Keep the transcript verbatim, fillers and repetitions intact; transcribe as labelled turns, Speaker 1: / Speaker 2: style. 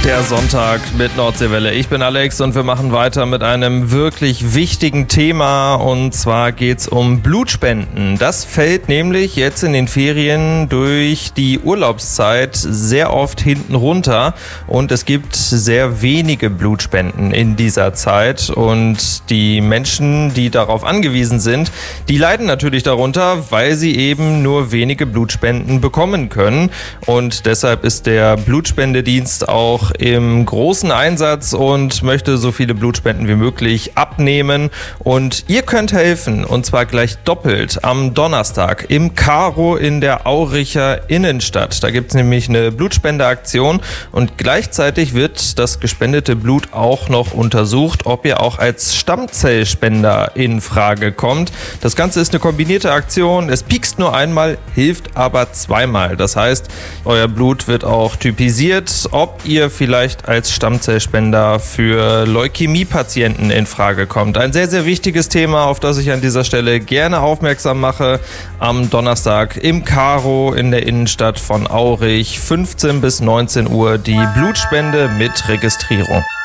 Speaker 1: Der Sonntag mit Nordseewelle. Ich bin Alex und wir machen weiter mit einem wirklich wichtigen Thema, und zwar geht's um Blutspenden. Das fällt nämlich jetzt in den Ferien durch die Urlaubszeit sehr oft hinten runter und es gibt sehr wenige Blutspenden in dieser Zeit, und die Menschen, die darauf angewiesen sind, die leiden natürlich darunter, weil sie eben nur wenige Blutspenden bekommen können, und deshalb ist der Blutspendedienst auch im großen Einsatz und möchte so viele Blutspenden wie möglich abnehmen. Und ihr könnt helfen, und zwar gleich doppelt am Donnerstag im Karo in der Auricher Innenstadt. Da gibt es nämlich eine Blutspendeaktion und gleichzeitig wird das gespendete Blut auch noch untersucht, ob ihr auch als Stammzellspender in Frage kommt. Das Ganze ist eine kombinierte Aktion. Es piekst nur einmal, hilft aber zweimal. Das heißt, euer Blut wird auch typisiert, ob ihr vielleicht als Stammzellspender für Leukämie-Patienten in Frage kommt. Ein sehr, sehr wichtiges Thema, auf das ich an dieser Stelle gerne aufmerksam mache. Am Donnerstag im Karo in der Innenstadt von Aurich, fünfzehn bis neunzehn Uhr, die Blutspende mit Registrierung.